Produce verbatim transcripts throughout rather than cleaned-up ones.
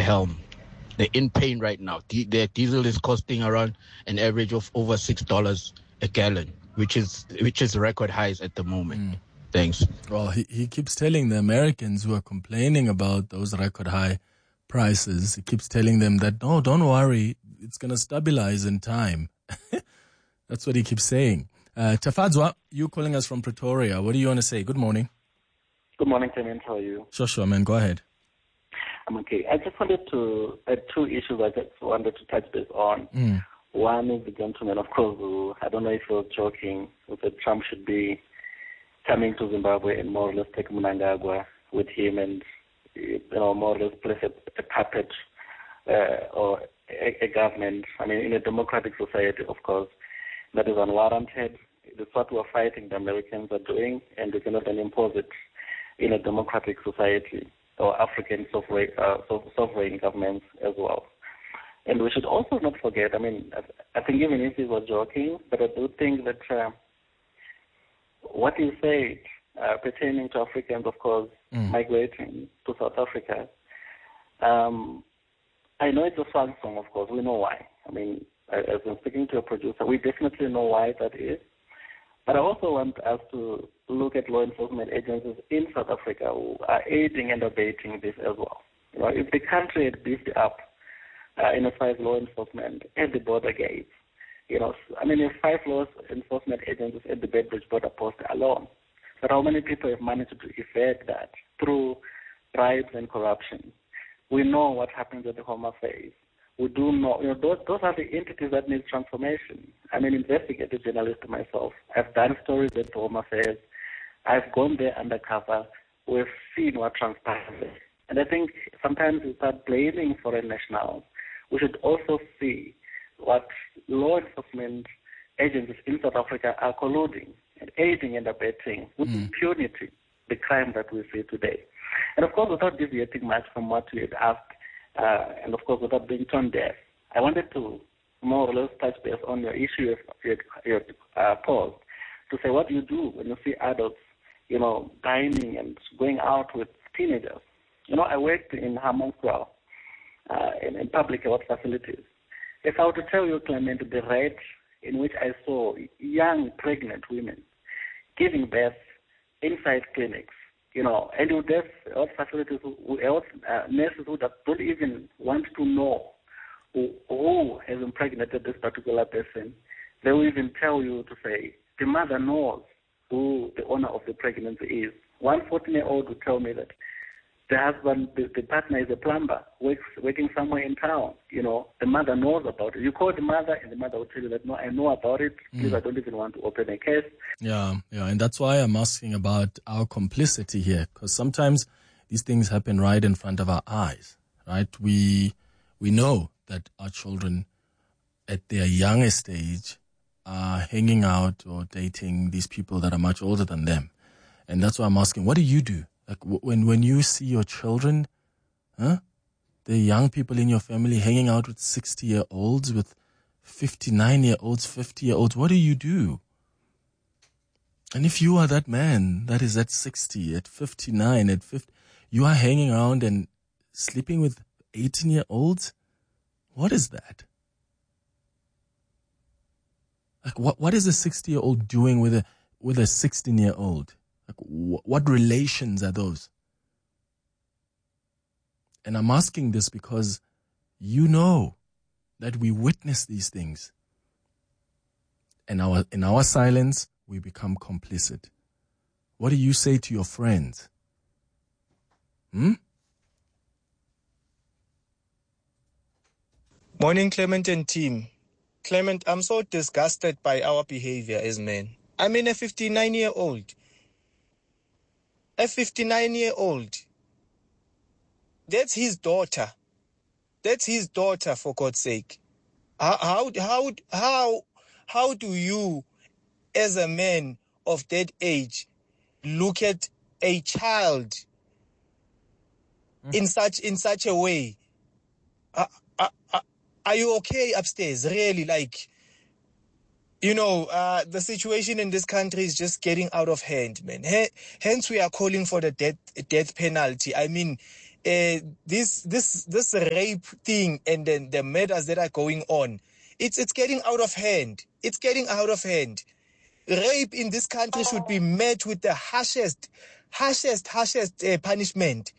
the helm. They're in pain right now. D- their diesel is costing around an average of over six dollars a gallon, which is which is record highs at the moment. Mm. Thanks. Well, he, he keeps telling the Americans who are complaining about those record high prices, he keeps telling them that, no, don't worry, it's going to stabilize in time. That's what he keeps saying. Uh, Tafadzwa, you calling us from Pretoria. What do you want to say? Good morning. Good morning, Clement. How are you? Sure, sure, man. Go ahead. I'm okay. I just wanted to, uh, two issues I just wanted to touch base on. Mm. One is the gentleman, of course, who, I don't know if you're joking, who said Trump should be coming to Zimbabwe and more or less take Mnangagwa with him and, you know, more or less place a, a puppet uh, or a, a government. I mean, in a democratic society, of course, that is unwarranted. It's what we're fighting the Americans are doing, and we cannot then impose it in a democratic society or African sovereign, uh, sovereign governments as well. And we should also not forget, I mean, I think even if he was joking, but I do think that uh, what he said uh, pertaining to Africans, of course, mm. migrating to South Africa, um, I know it's a song song, of course. We know why. I mean, as I'm speaking to a producer, we definitely know why that is. But I also want us to look at law enforcement agencies in South Africa who are aiding and abetting this as well. You know, if the country had beefed up uh, in a five law enforcement at the border gates, you know, I mean, if five law enforcement agencies at the Bedbridge border post alone, but how many people have managed to effect that through bribes and corruption? We know what happens at the Home Affairs. We do know, you know, those, those are the entities that need transformation. I'm an investigative journalist myself. I've done stories at the Home Affairs. I've gone there undercover. We've seen what transpires. And I think sometimes we start blaming foreign nationals. We should also see what law enforcement agencies in South Africa are colluding and aiding and abetting with mm. impunity the crime that we see today. And of course, without deviating much from what we had asked, Uh, and of course, without being tone deaf, I wanted to more or less touch base on your issue you had uh, posed to say, what do you do when you see adults, you know, dining and going out with teenagers? You know, I worked in Hammondswell, uh, in, in public health facilities. If I were to tell you, Clement, the rate in which I saw young pregnant women giving birth inside clinics, you know, and with this health facilities, health uh, nurses who don't even want to know who, who has impregnated this particular person. They will even tell you to say, the mother knows who the owner of the pregnancy is. One fourteen-year-old would tell me that the husband, the, the partner is a plumber, works working somewhere in town. You know, the mother knows about it. You call the mother, and the mother will tell you that, no, I know about it. Please, mm. I don't even want to open a case. Yeah, yeah, and that's why I'm asking about our complicity here, because sometimes these things happen right in front of our eyes, right? We we know that our children at their youngest age are hanging out or dating these people that are much older than them. And that's why I'm asking, what do you do? Like when, when you see your children, huh, the young people in your family hanging out with sixty-year-olds, with fifty-nine-year-olds, fifty-year-olds, what do you do? And if you are that man that is at sixty, at fifty-nine, at fifty, you are hanging around and sleeping with eighteen-year-olds, what is that? Like, what what is a sixty-year-old doing with a with a sixteen-year-old? Like, wh- what relations are those? And I'm asking this because you know that we witness these things. And our in our silence, we become complicit. What do you say to your friends? Hmm? Morning, Clement and team. Clement, I'm so disgusted by our behavior as men. I mean, a fifty-nine-year-old. A fifty-nine-year-old. That's his daughter. That's his daughter, for God's sake. How, how, how, how, how do you, as a man of that age, look at a child mm. in such in such a way? Uh, uh, uh, are you okay upstairs? Really, like, you know, uh, the situation in this country is just getting out of hand, man. H- hence, we are calling for the death death penalty. I mean, uh, this this this rape thing and then the murders that are going on, it's it's getting out of hand. It's getting out of hand. Rape in this country should be met with the harshest, harshest, harshest uh, punishment.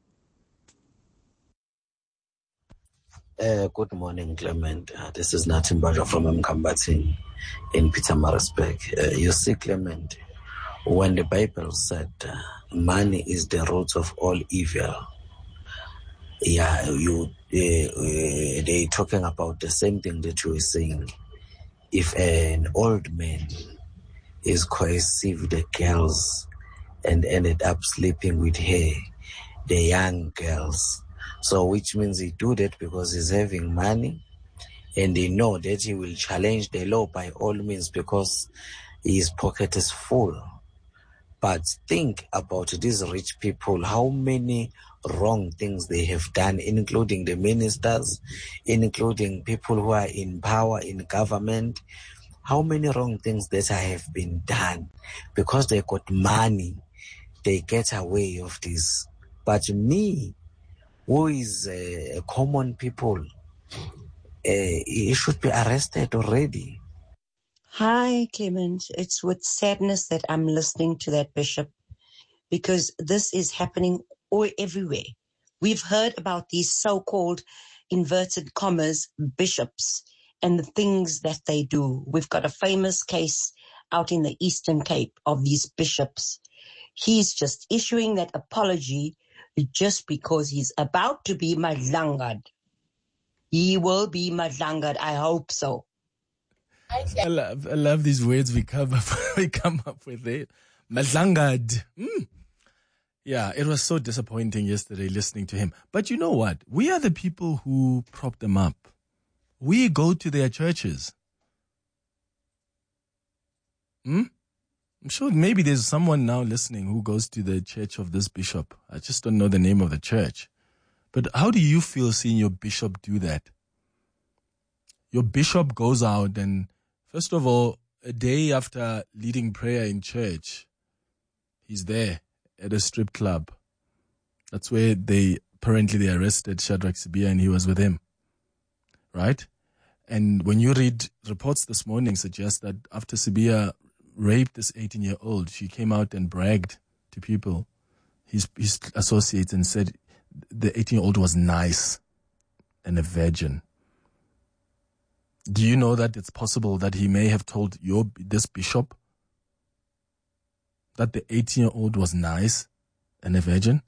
Uh, good morning, Clement. Uh, this is Natim Baja from Mkambatin in Pietermaritzburg. Uh, you see, Clement, when the Bible said uh, money is the root of all evil, yeah, you uh, uh, they talking about the same thing that you were saying. If an old man is coercive with the girls and ended up sleeping with her, the young girls, so which means he do that because he's having money and they know that he will challenge the law by all means because his pocket is full. But think about these rich people, how many wrong things they have done, including the ministers, including people who are in power, in government. How many wrong things that have been done because they got money, they get away of this. But me, who is a, a common people, uh, he should be arrested already. Hi, Clement. It's with sadness that I'm listening to that, Bishop, because this is happening all everywhere. We've heard about these so-called inverted commas bishops and the things that they do. We've got a famous case out in the Eastern Cape of these bishops. He's just issuing that apology just because he's about to be Madlangad. He will be Madlangad. I hope so. I love, I love these words we come up, we come up with it. Madlangad. Mm. Yeah, it was so disappointing yesterday listening to him. But you know what? We are the people who prop them up. We go to their churches. Hmm? I'm sure maybe there's someone now listening who goes to the church of this bishop. I just don't know the name of the church. But how do you feel seeing your bishop do that? Your bishop goes out and, first of all, a day after leading prayer in church, he's there at a strip club. That's where they, apparently they arrested Shadrach Sibiya and he was with him. Right? And when you read reports this morning suggest that after Sibiya raped this eighteen-year-old, she came out and bragged to people, his, his associates, and said the eighteen-year-old was nice and a virgin. Do you know that it's possible that he may have told your this bishop that the eighteen-year-old was nice and a virgin?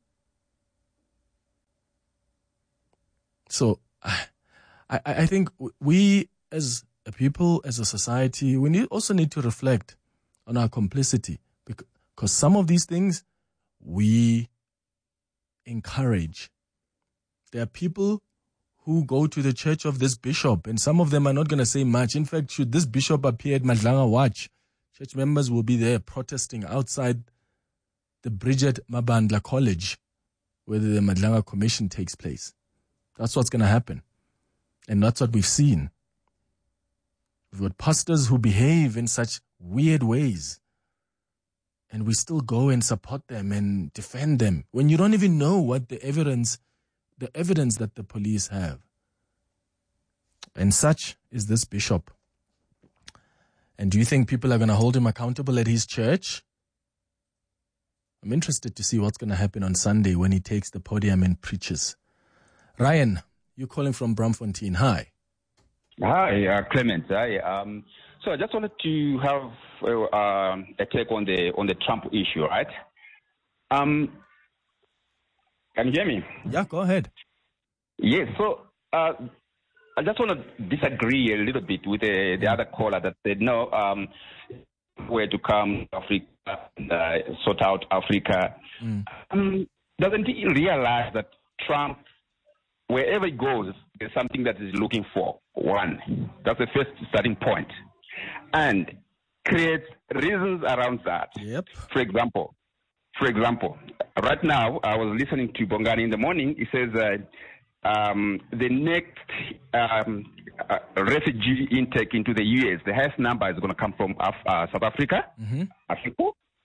So I, I think we as a people, as a society, we need, also need to reflect on our complicity, because some of these things we encourage. There are people who go to the church of this bishop, and some of them are not going to say much. In fact, should this bishop appear at Madlanga Watch, church members will be there protesting outside the Bridget Mabandla College, where the Madlanga Commission takes place. That's what's going to happen. And that's what we've seen. We've got pastors who behave in such weird ways, and we still go and support them and defend them when you don't even know what the evidence, the evidence that the police have. And such is this bishop. And do you think people are going to hold him accountable at his church? I'm interested to see what's going to happen on Sunday when he takes the podium and preaches. Ryan, you're calling from Braamfontein. Hi. Hi, uh, Clement. Hi. Um, so I just wanted to have uh, um, a take on the on the Trump issue, right? Um, can you hear me? Yeah, go ahead. Yes. So uh, I just want to disagree a little bit with the, the other caller that said no, um, where to come to Africa and uh, sort out Africa. Mm. Um, doesn't he realize that Trump, wherever he goes, there's something that he's looking for? One, that's the first starting point, and creates reasons around that. Yep. For example, for example, right now I was listening to Bongani in the morning. He says uh, um, the next um, uh, refugee intake into the U S, the highest number is going to come from Af- uh, South Africa. Mm-hmm. Africa.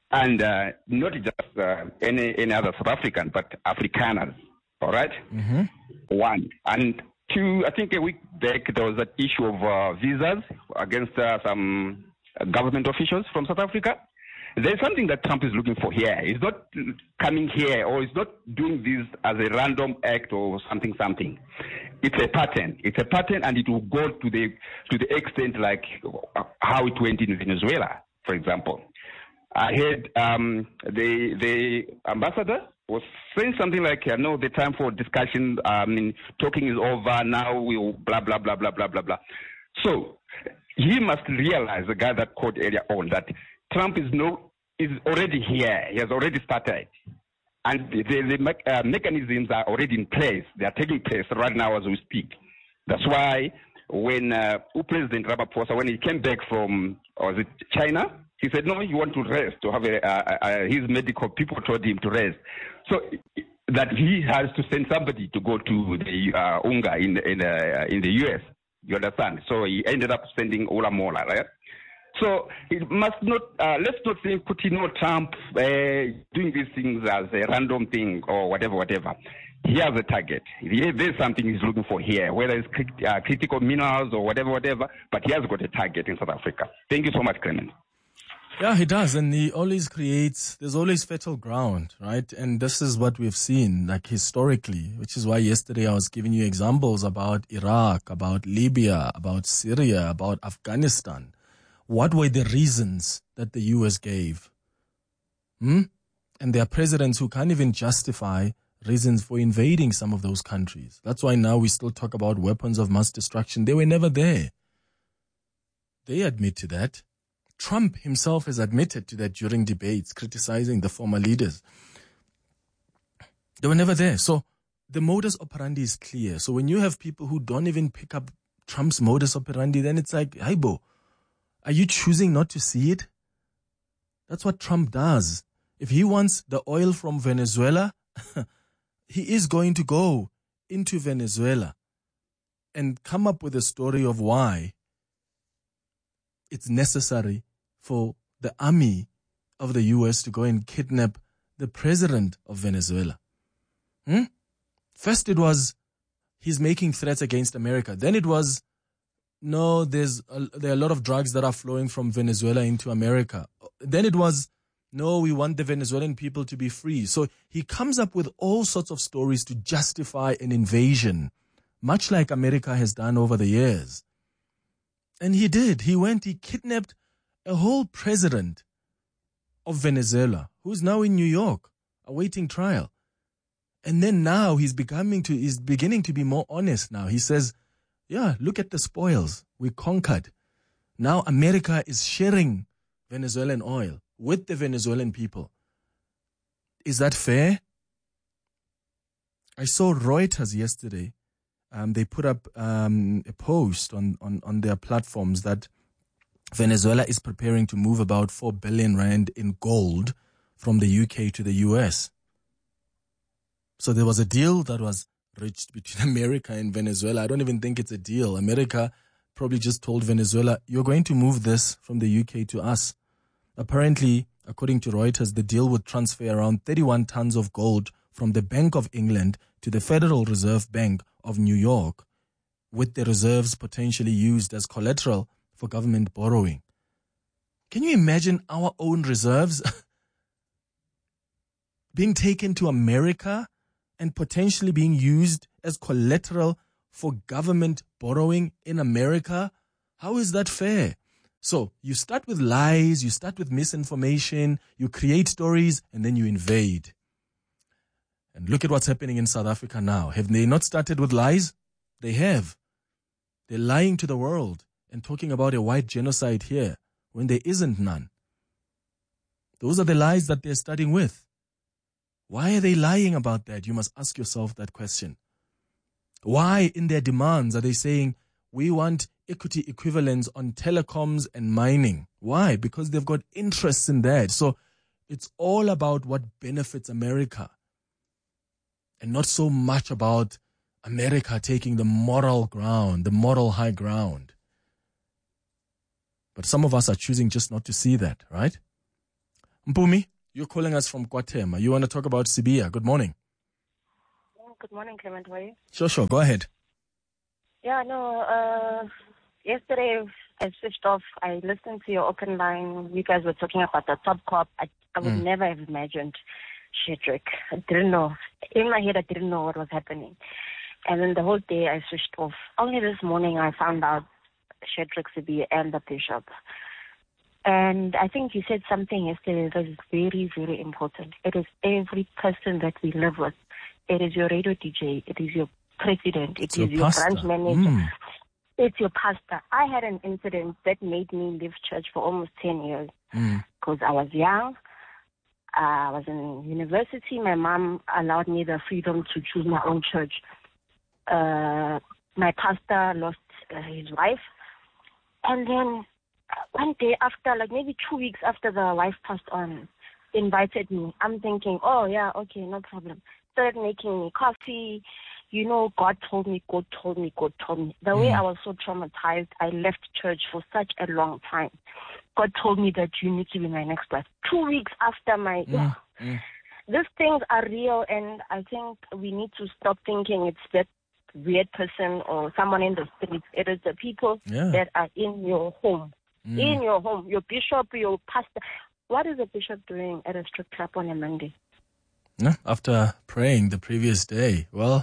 and uh, not just uh, any any other South African, but Afrikaners. All right. Mm-hmm. One and two. I think a week back there was that issue of uh, visas against uh, some government officials from South Africa. There's something that Trump is looking for here. He's not coming here, or he's not doing this as a random act or something, something. It's a pattern. It's a pattern, and it will go to the to the extent like how it went in Venezuela, for example. I heard um, the the ambassador was saying something like, "I know the time for discussion, I mean, talking is over. Now we'll blah blah blah blah blah blah blah." So he must realize, the guy that called earlier on, that Trump is no is already here. He has already started, and the, the, the uh, mechanisms are already in place. They are taking place right now as we speak. That's why when uh, President Ramaphosa, when he came back from was it China, he said, "No, you want to rest." To have a, uh, uh, his medical people told him to rest, so that he has to send somebody to go to the uh, U N G A in in, uh, in the U S. You understand? So he ended up sending Ola Mola, right? So it must not, uh, let's not think putting no Trump uh, doing these things as a random thing or whatever, whatever. He has a target. There's something he's looking for here, whether it's crit- uh, critical minerals or whatever, whatever, but he has got a target in South Africa. Thank you so much, Clement. Yeah, he does. And he always creates, there's always fertile ground, right? And this is what we've seen, like historically, which is why yesterday I was giving you examples about Iraq, about Libya, about Syria, about Afghanistan. What were the reasons that the U S gave? Hmm? And there are presidents who can't even justify reasons for invading some of those countries. That's why now we still talk about weapons of mass destruction. They were never there. They admit to that. Trump himself has admitted to that during debates, criticizing the former leaders. They were never there. So the modus operandi is clear. So when you have people who don't even pick up Trump's modus operandi, then it's like, hey, bo, are you choosing not to see it? That's what Trump does. If he wants the oil from Venezuela, he is going to go into Venezuela and come up with a story of why it's necessary for the army of the U S to go and kidnap the president of Venezuela. Hmm? First it was, he's making threats against America. Then it was, no, there's a, there are a lot of drugs that are flowing from Venezuela into America. Then it was, no, we want the Venezuelan people to be free. So he comes up with all sorts of stories to justify an invasion, much like America has done over the years. And he did. He went, he kidnapped a whole president of Venezuela, who's now in New York, awaiting trial. And then now he's becoming to, he's beginning to be more honest now. He says, yeah, look at the spoils. We conquered. Now America is sharing Venezuelan oil with the Venezuelan people. Is that fair? I saw Reuters yesterday. Um, they put up um, a post on, on, on their platforms that Venezuela is preparing to move about four billion rand in gold from the U K to the U S. So there was a deal that was reached between America and Venezuela. I don't even think it's a deal. America probably just told Venezuela, you're going to move this from the U K to us. Apparently, according to Reuters, the deal would transfer around thirty-one tons of gold from the Bank of England to the Federal Reserve Bank of New York, with the reserves potentially used as collateral for government borrowing. Can you imagine our own reserves being taken to America and potentially being used as collateral for government borrowing in America? How is that fair? So you start with lies, you start with misinformation, you create stories, and then you invade. And look at what's happening in South Africa now. Have they not started with lies? They have. They're lying to the world and talking about a white genocide here when there isn't none. Those are the lies that they're starting with. Why are they lying about that? You must ask yourself that question. Why in their demands are they saying, we want equity equivalence on telecoms and mining? Why? Because they've got interests in that. So it's all about what benefits America and not so much about America taking the moral ground, the moral high ground. But some of us are choosing just not to see that, right? Mpumi, you're calling us from KwaThema. You want to talk about Sibiya. Good morning. Good morning, Clement. How are you? Sure, sure. Go ahead. Yeah, no, uh, yesterday I switched off. I listened to your open line. You guys were talking about the top cop. I, I would mm. never have imagined Shadrach. I didn't know. In my head, I didn't know what was happening. And then the whole day I switched off. Only this morning I found out Shadrach Sibiya and the bishop. And I think you said something yesterday that is very, very important. It is every person that we live with. It is your radio D J. It is your president. It it's is your, your branch manager. Mm. It's your pastor. I had an incident that made me leave church for almost ten years because mm. I was young. Uh, I was in university. My mom allowed me the freedom to choose my own church. Uh, my pastor lost uh, his wife. And then one day after, like maybe two weeks after the wife passed on, invited me. I'm thinking, oh, yeah, okay, no problem. Started making me coffee. You know, God told me, God told me, God told me. The mm. way I was so traumatized, I left church for such a long time. God told me that you need to be my next wife. Two weeks after my... Mm. Yeah, mm. These things are real, and I think we need to stop thinking it's that weird person or someone in the street. It is the people yeah. that are in your home. Mm. In your home. Your bishop, your pastor. What is a bishop doing at a strip club on a Monday? Yeah, after praying the previous day, well,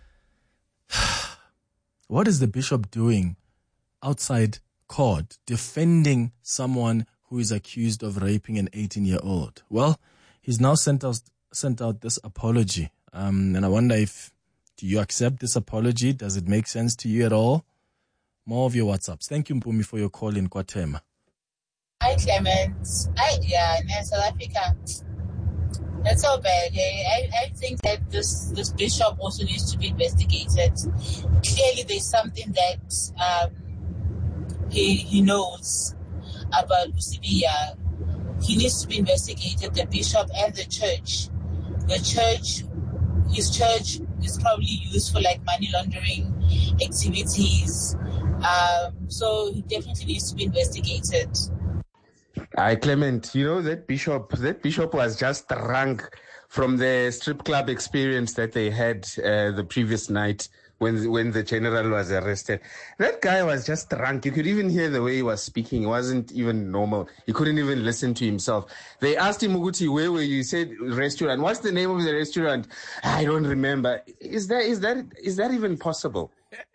what is the bishop doing outside court defending someone who is accused of raping an eighteen-year-old? Well, he's now sent us sent out this apology, um, and I wonder if do you accept this apology? Does it make sense to you at all? More of your WhatsApps. Thank you, Mpumi, for your call in KwaThema. Hi, Clement. I yeah, in South Africa. That's so bad. I, I think that this, this bishop also needs to be investigated. Clearly, there's something that um, he he knows about Sibiya. He needs to be investigated, the bishop and the church. The church, his church is probably used for like money laundering activities. Um, so he definitely needs to be investigated. Hi, Clement. You know, that bishop, that bishop was just drunk from the strip club experience that they had uh, the previous night when when the general was arrested. That guy was just drunk. You could even hear the way he was speaking. It wasn't even normal. He couldn't even listen to himself. They asked him, Muguti, where were you? He said, restaurant. What's the name of the restaurant? I don't remember. Is that is that is that even possible?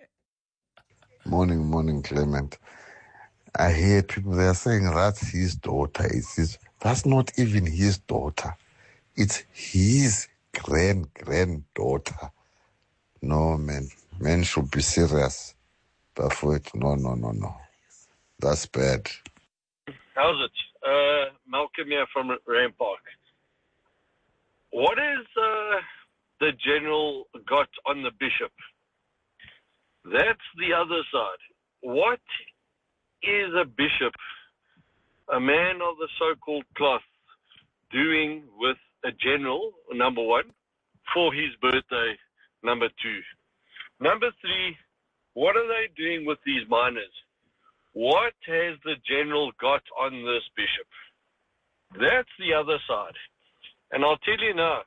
Morning, morning, Clement. I hear people, they are saying that's his daughter. It's his, that's not even his daughter. It's his grand-granddaughter. No, man. Men should be serious. Bafoot, no, no, no, no. That's bad. How's it? Uh, Malcolm here from Ram Park. What is uh, the general got on the bishop? That's the other side. What is a bishop, a man of the so-called cloth, doing with a general, number one, for his birthday, number two? Number three, what are they doing with these minors? What has the general got on this bishop? That's the other side. And I'll tell you now,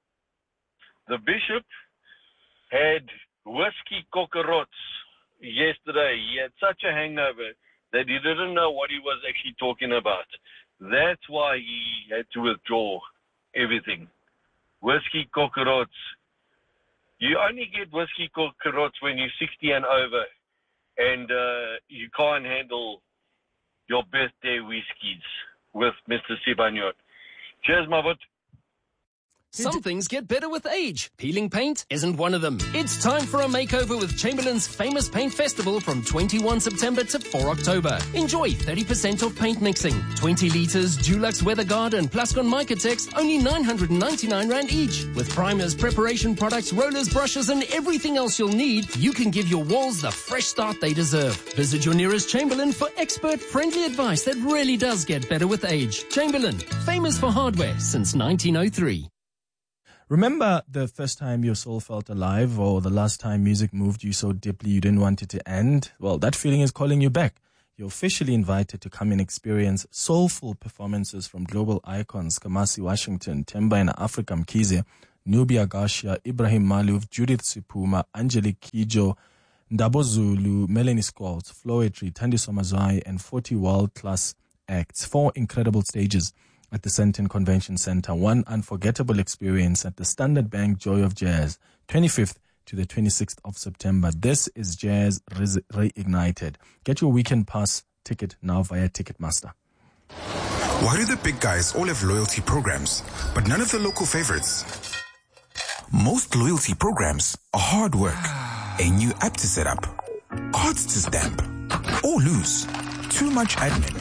the bishop had whiskey cockroach yesterday. He had such a hangover that he didn't know what he was actually talking about. That's why he had to withdraw everything. Whiskey cockroach. You only get whiskey cockroach when you're sixty and over and uh, you can't handle your birthday whiskeys with Mister Sibanyot. Cheers, my bud. Some things get better with age. Peeling paint isn't one of them. It's time for a makeover with Chamberlain's famous paint festival from twenty-first September to fourth October. Enjoy thirty percent off paint mixing. twenty litres Dulux WeatherGuard and Plascon Micatex, only nine hundred ninety-nine rand each. With primers, preparation products, rollers, brushes and everything else you'll need, you can give your walls the fresh start they deserve. Visit your nearest Chamberlain for expert-friendly advice that really does get better with age. Chamberlain, famous for hardware since nineteen oh three. Remember the first time your soul felt alive, or the last time music moved you so deeply you didn't want it to end? Well, that feeling is calling you back. you're officially invited to come and experience soulful performances from global icons Kamasi Washington, Themba and Africa Mkhize, Nubia Garcia, Ibrahim Malouf, Judith Sipuma, Angelique Kidjo, Ndabo Zulu, Melanie Scholz, Floetry, Thandiso Mazwai, and forty world-class acts. Four incredible stages at the Sandton Convention Center. One unforgettable experience at the Standard Bank Joy of Jazz, twenty-fifth to the twenty-sixth of September. This is Jazz Reignited. Get your weekend pass ticket now via Ticketmaster. Why do the big guys all have loyalty programs, but none of the local favorites? Most loyalty programs are hard work. A new app to set up, cards to stamp, or lose. Too much admin.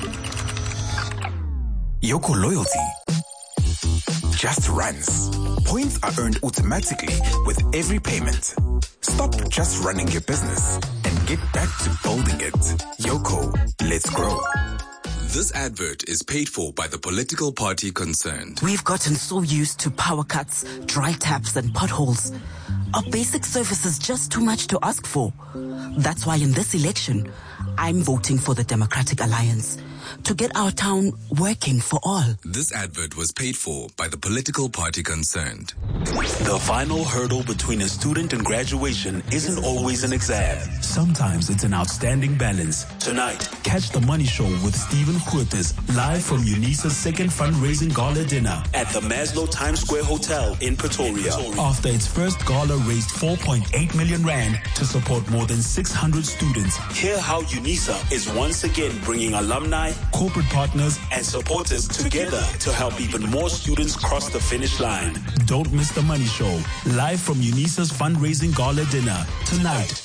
Yoko Loyalty just runs. Points are earned automatically with every payment. Stop just running your business and get back to building it. Yoko, let's grow. This advert is paid for by the political party concerned. We've gotten so used to power cuts, dry taps, and potholes. Are basic services just too much to ask for? That's why in this election, I'm voting for the Democratic Alliance to get our town working for all. This advert was paid for by the political party concerned. The final hurdle between a student and graduation isn't always an exam. Sometimes it's an outstanding balance. Tonight, catch The Money Show with Stephen Curtis live from UNISA's second fundraising gala dinner at the Maslow Times Square Hotel in Pretoria. After its first gala raised four point eight million rand to support more than six hundred students, hear how UNISA is once again bringing alumni, corporate partners, and supporters together to help even more students cross the finish line. Don't miss The Money Show, live from UNISA's fundraising gala dinner tonight.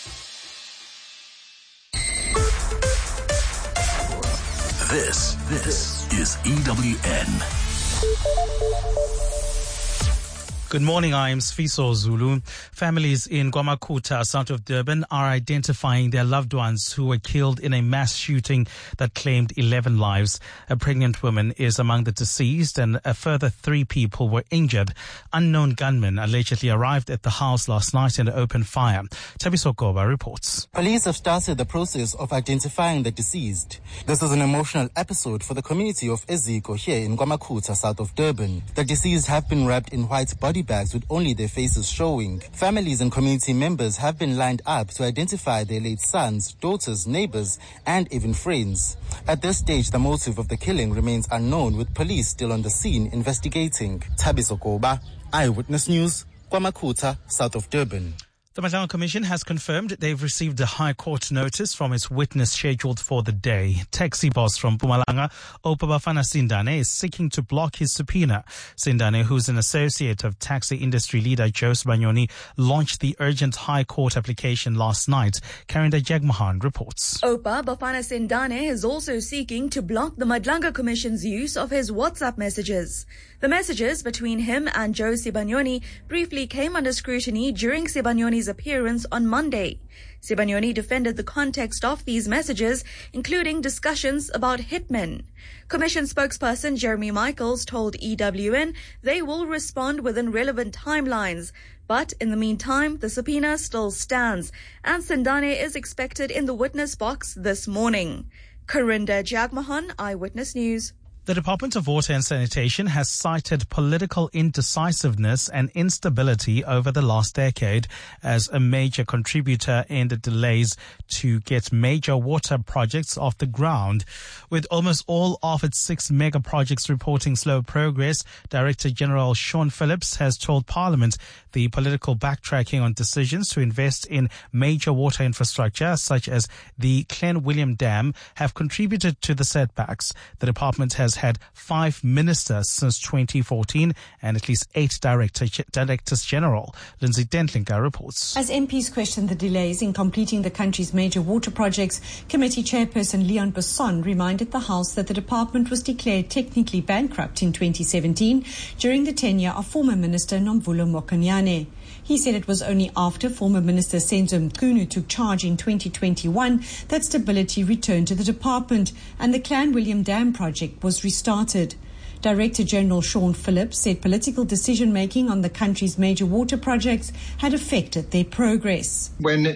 This, this is E W N. Good morning, I am Sfiso Zulu. Families in Kwamakhuta, south of Durban, are identifying their loved ones who were killed in a mass shooting that claimed eleven lives. A pregnant woman is among the deceased and a further three people were injured. Unknown gunmen allegedly arrived at the house last night and opened fire. Tabiso Goba reports. Police have started the process of identifying the deceased. This is an emotional episode for the community of Eziko here in Kwamakhuta, south of Durban. The deceased have been wrapped in white body bags with only their faces showing. Families and community members have been lined up to identify their late sons, daughters, neighbors, and even friends. At this stage, the motive of the killing remains unknown, with police still on the scene investigating. Tabiso Koba, Eyewitness News, Kwamakhuta, south of Durban. The Mahlangu Commission has confirmed they've received a High Court notice from its witness scheduled for the day. Taxi boss from Mpumalanga, Oupa Bafana Sindane, is seeking to block his subpoena. Sindane, who's an associate of taxi industry leader Jose Banyoni, launched the urgent High Court application last night. Karinda Jagmohan reports. Oupa Bafana Sindane is also seeking to block the Mahlangu Commission's use of his WhatsApp messages. The messages between him and Joe Sibanyoni briefly came under scrutiny during Sibanyoni's appearance on Monday. Sibanyoni defended the context of these messages, including discussions about hitmen. Commission spokesperson Jeremy Michaels told E W N they will respond within relevant timelines. But in the meantime, the subpoena still stands, and Sindane is expected in the witness box this morning. Karinda Jagmohan, Eyewitness News. The Department of Water and Sanitation has cited political indecisiveness and instability over the last decade as a major contributor in the delays to get major water projects off the ground. With almost all of its six mega projects reporting slow progress, Director General Sean Phillips has told Parliament the political backtracking on decisions to invest in major water infrastructure, such as the Clanwilliam Dam, have contributed to the setbacks. The department has had five ministers since twenty fourteen and at least eight director, directors general. Lindsay Dentlinker reports. As M Ps question the delays in completing the country's major water projects, committee chairperson Leon Besson reminded the House that the department was declared technically bankrupt in twenty seventeen during the tenure of former Minister Nomvulo Mokonyane. He said it was only after former Minister Senzo Mchunu took charge in twenty twenty-one that stability returned to the department and the Clanwilliam Dam project was restarted. Director General Sean Phillips said political decision-making on the country's major water projects had affected their progress. When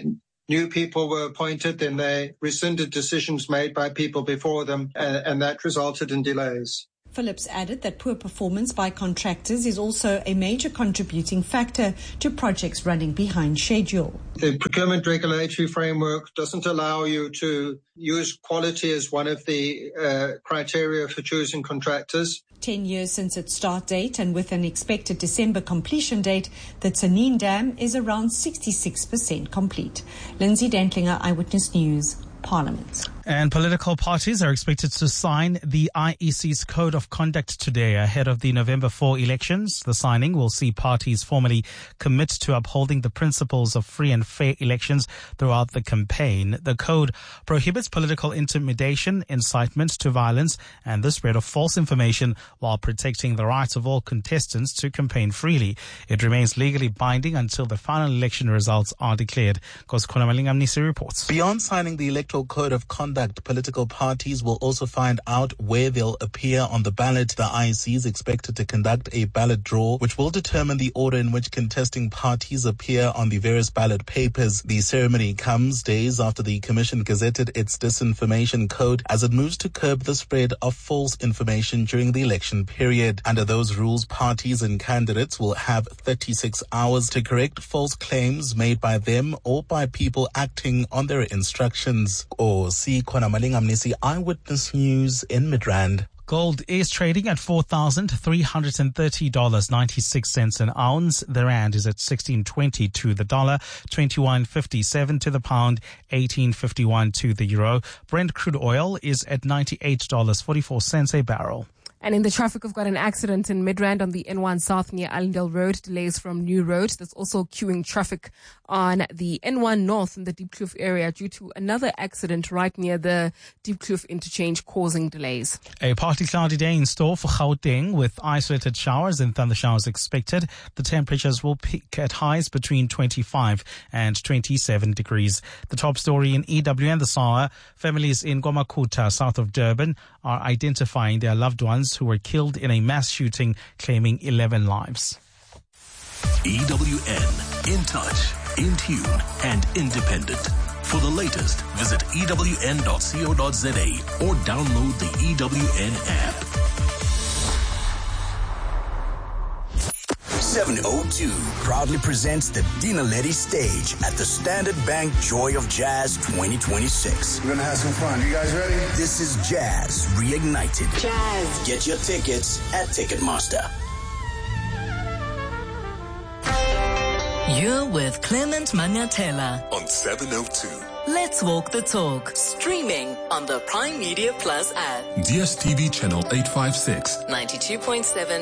new people were appointed, then they rescinded decisions made by people before them, uh, and that resulted in delays. Phillips added that poor performance by contractors is also a major contributing factor to projects running behind schedule. The procurement regulatory framework doesn't allow you to use quality as one of the uh, criteria for choosing contractors. Ten years since its start date and with an expected December completion date, the Tsanin Dam is around sixty-six percent complete. Lindsay Dentlinger, Eyewitness News, Parliament. And political parties are expected to sign the I E C's Code of Conduct today ahead of the November fourth elections. The signing will see parties formally commit to upholding the principles of free and fair elections throughout the campaign. The code prohibits political intimidation, incitement to violence, and the spread of false information while protecting the rights of all contestants to campaign freely. It remains legally binding until the final election results are declared. Koskona Malingamnisi reports. Beyond signing the Electoral Code of Conduct, political parties will also find out where they'll appear on the ballot. The I E C is expected to conduct a ballot draw, which will determine the order in which contesting parties appear on the various ballot papers. The ceremony comes days after the Commission gazetted its disinformation code as it moves to curb the spread of false information during the election period. Under those rules, parties and candidates will have thirty-six hours to correct false claims made by them or by people acting on their instructions. Or see Kona Malingamnisi, Eyewitness News in Midrand. Gold is trading at four thousand three hundred thirty dollars and ninety-six cents an ounce. The rand is at sixteen twenty to the dollar, twenty-one fifty-seven to the pound, eighteen fifty-one to the euro. Brent crude oil is at ninety-eight dollars and forty-four cents a barrel. And in the traffic, we've got an accident in Midrand on the N one South near Allendale Road. Delays from New Road. There's also queuing traffic on the N one North in the Diepkloof area due to another accident right near the Diepkloof interchange causing delays. A partly cloudy day in store for Gauteng with isolated showers and thunder showers expected. The temperatures will peak at highs between twenty-five and twenty-seven degrees. The top story in E W N this hour, families in KwaMakhutha, south of Durban, are identifying their loved ones who were killed in a mass shooting, claiming eleven lives. E W N, in touch, in tune, and independent. For the latest, visit E W N dot co dot za or download the E W N app. seven oh two proudly presents the Dina Letty stage at the Standard Bank Joy of Jazz twenty twenty-six. We're going to have some fun. You guys ready? This is Jazz Reignited. Jazz. Get your tickets at Ticketmaster. You're with Clement Manyatela on seven oh two. Let's walk the talk. Streaming on the Prime Media Plus app. D S T V channel eight fifty-six. ninety-two point seven